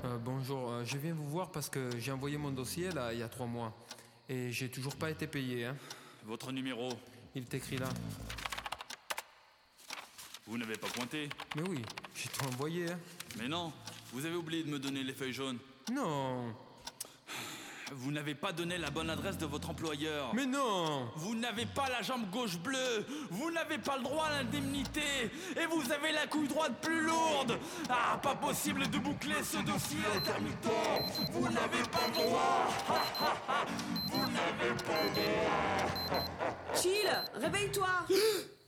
Bonjour, je viens vous voir parce que j'ai envoyé mon dossier là il y a 3 mois et j'ai toujours pas été payé. Votre numéro? Il est écrit là. Vous n'avez pas pointé? Mais oui, j'ai tout envoyé. Mais non, vous avez oublié de me donner les feuilles jaunes. Non. Vous n'avez pas donné la bonne adresse de votre employeur. Mais non. Vous n'avez pas la jambe gauche bleue. Vous n'avez pas le droit à l'indemnité. Et vous avez la couille droite plus lourde. Ah, pas possible de boucler ce dossier intermittent. Vous n'avez pas le droit. Vous n'avez pas le droit. Chill, réveille-toi.